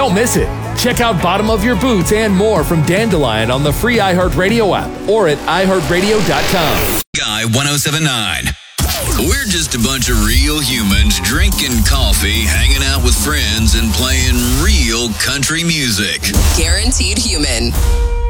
Don't miss it. Check out Bottom of Your Boots and more from Dandelion on the free iHeartRadio app or at iHeartRadio.com. Guy 107.9. We're just a bunch of real humans drinking coffee, hanging out with friends, and playing real country music. Guaranteed Human.